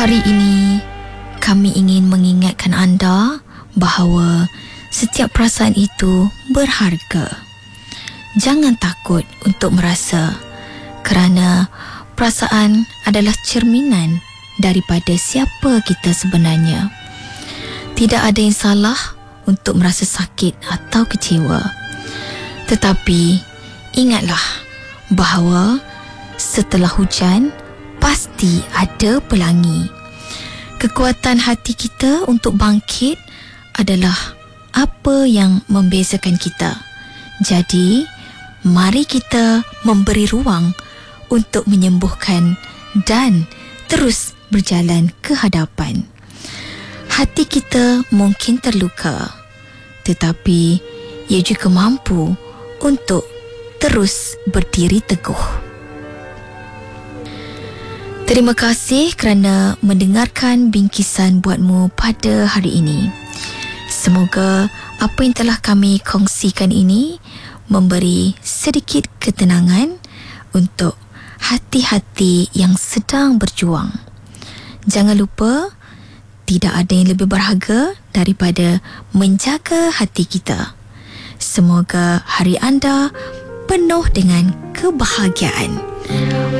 Hari ini, kami ingin mengingatkan anda bahawa setiap perasaan itu berharga. Jangan takut untuk merasa, kerana perasaan adalah cerminan daripada siapa kita sebenarnya. Tidak ada yang salah untuk merasa sakit atau kecewa. Tetapi, ingatlah bahawa setelah hujan, pasti ada pelangi. Kekuatan hati kita untuk bangkit adalah apa yang membezakan kita. Jadi, mari kita memberi ruang untuk menyembuhkan dan terus berjalan ke hadapan. Hati kita mungkin terluka, tetapi ia juga mampu untuk terus berdiri teguh. Terima kasih kerana mendengarkan bingkisan buatmu pada hari ini. Semoga apa yang telah kami kongsikan ini memberi sedikit ketenangan untuk hati-hati yang sedang berjuang. Jangan lupa, tidak ada yang lebih berharga daripada menjaga hati kita. Semoga hari anda penuh dengan kebahagiaan.